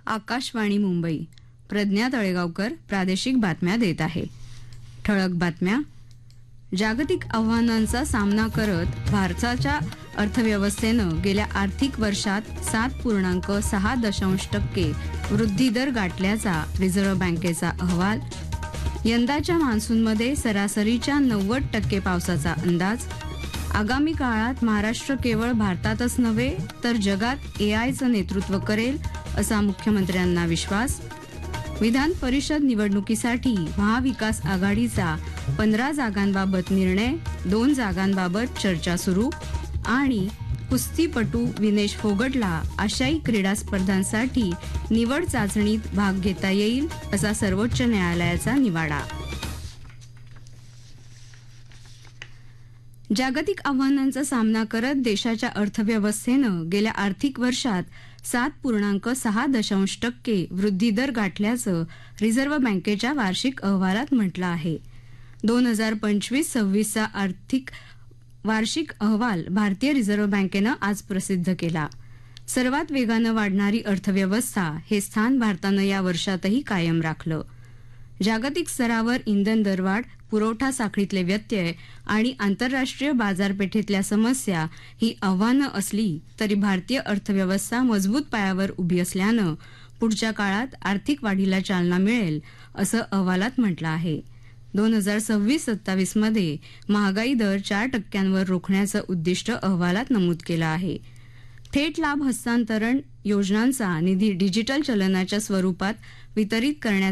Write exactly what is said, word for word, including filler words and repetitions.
आकाशवाणी मुंबई. प्रज्ञा तळेगावकर प्रादेशिक बातम्या देत आहे. ठळक बातम्या. जागतिक आव्हानांचा सामना करत भारताच्या अर्थव्यवस्थेनं गेल्या आर्थिक वर्षात सात पूर्णांक सहा दशांश टक्के वृद्धिदर गाठल्याचा रिझर्व्ह बँकेचा अहवाल. यंदाच्या मान्सूनमध्ये सरासरीच्या नव्वद टक्के पावसाचा अंदाज. आगामी काळात महाराष्ट्र केवळ भारतातच नव्हे तर जगात एआयचं नेतृत्व करेल असा मुख्यमंत्र्यांना विश्वास. विधान परिषद निवडणुकीसाठी महाविकास आघाडीचा पंधरा जागांबाबत निर्णय, दोन जागांबाबत चर्चा सुरू. आणि कुस्तीपटू विनेश फोगटला आशियाई क्रीडा स्पर्धांसाठी निवड चाचणीत भाग घेता येईल असा सर्वोच्च न्यायालयाचा निवाडा. जागतिक आव्हानांचा सामना करत देशाच्या अर्थव्यवस्थेनं गेल्या आर्थिक वर्षात सात पूर्णांक सहा दशांश टक्के वृद्धिदर गाठल्याचं रिझर्व्ह बँकेच्या वार्षिक अहवालात म्हटलं आहे. दोन हजार पंचवीस सव्वीसचा आर्थिक वार्षिक अहवाल भारतीय रिझर्व्ह बँकेनं आज प्रसिद्ध केला. सर्वात वेगानं वाढणारी अर्थव्यवस्था हे स्थान भारतानं या वर्षातही कायम राखलं. जागतिक स्तरावर इंधन दरवाढ, पुरवठा साखळीतले व्यत्यय आणि आंतरराष्ट्रीय बाजारपेठेतल्या समस्या ही आव्हानं असली तरी भारतीय अर्थव्यवस्था मजबूत पायावर उभी असल्यानं पुढच्या काळात आर्थिक वाढीला चालना मिळेल असं अहवालात म्हटलं आहे. दोन हजार सव्वीस सत्तावीस मध्ये महागाई दर चार टक्क्यांवर रोखण्याचं उद्दिष्ट अहवालात नमूद केलं आहे. थेट लाभ हस्तांतरण योजनांचा निधी डिजिटल चलनाच्या स्वरूपात वितरित करण्याचा